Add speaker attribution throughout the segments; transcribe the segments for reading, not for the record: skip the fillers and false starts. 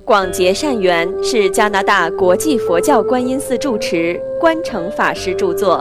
Speaker 1: 广结善缘是加拿大国际佛教观音寺住持观诚法师著作。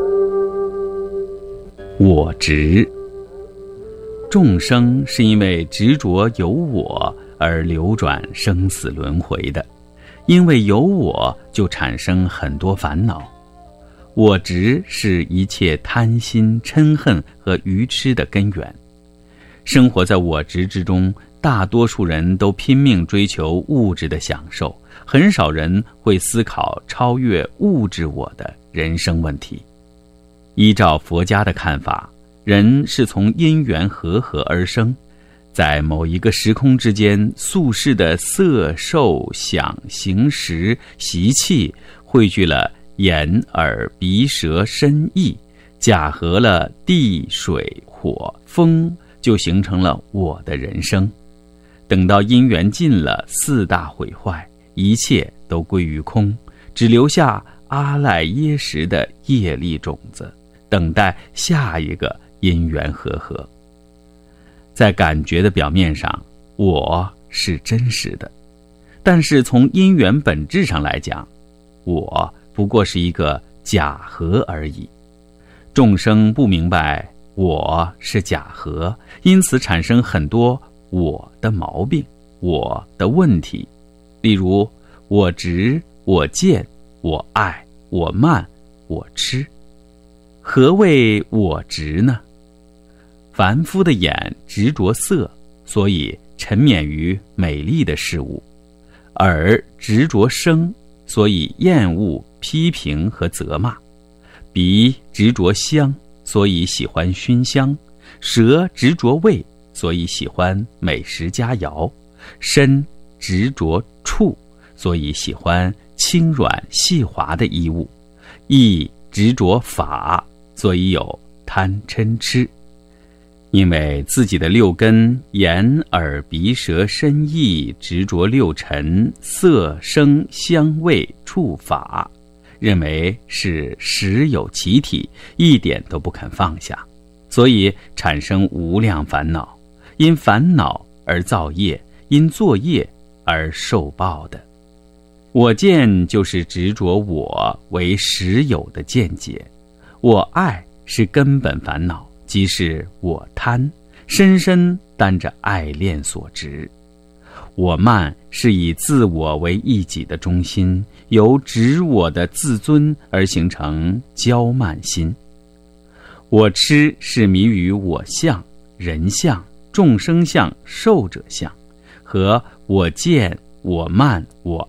Speaker 2: 我执，众生是因为执着有我而流转生死轮回的，因为有我就产生很多烦恼。我执是一切贪心、嗔恨和愚痴的根源。生活在我执之中，大多数人都拼命追求物质的享受，很少人会思考超越物质我的人生问题。依照佛家的看法，人是从因缘和合而生，在某一个时空之间，宿世的色、受、想、行、识、习气汇聚了眼、耳、鼻、舌、身、意，假合了地、水、火、风，就形成了我的人生。等到因缘尽了，四大毁坏，一切都归于空，只留下阿赖耶识的业力种子，等待下一个因缘和合。在感觉的表面上，我是真实的，但是从因缘本质上来讲，我不过是一个假合而已。众生不明白我是假合，因此产生很多我的毛病，我的问题。例如我执、我见、我爱、我慢、我痴。何谓我执呢？凡夫的眼执着色，所以沉湎于美丽的事物；耳执着声，所以厌恶、批评和责骂；鼻执着香，所以喜欢熏香；舌执着味，所以喜欢美食佳肴；身执着触，所以喜欢轻软细滑的衣物；意执着法，所以有贪嗔痴。因为自己的六根眼耳鼻舌身意执着六尘色声香味触法，认为是实有其体，一点都不肯放下，所以产生无量烦恼，因烦恼而造业，因作业而受报的。我见就是执着我为实有的见解，我爱是根本烦恼，即是我贪，深深担着爱恋所执。我慢是以自我为一己的中心，由执我的自尊而形成骄慢心。我痴是迷于我相、人相、众生相、寿者相，和我见、我慢、我